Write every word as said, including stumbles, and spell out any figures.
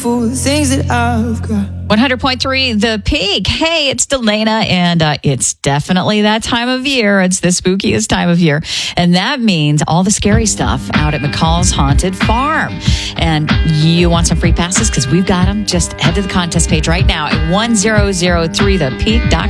for the things that I've got. one hundred point three The Peak. Hey, it's Delana, and uh, it's definitely that time of year. It's the spookiest time of year. And that means all the scary stuff out at McCall's Haunted Farm. And you want some free passes? Because we've got them. Just head to the contest page right now at one thousand three the peak dot com.